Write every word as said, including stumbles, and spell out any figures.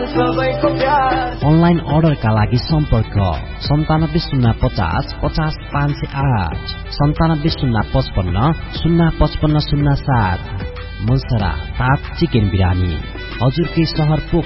सबैको प्यार। अनलाइन अर्डरका लागि सम्पर्क सन्तानब्बे शून्य पचास पचास पाँच सय आठ सन्तानब्बे शून्य पचपन्न शून्य पचपन्न शून्य सात। मुलसरा ताज चिकन बिरानी हजुरकै सहर पोखरा।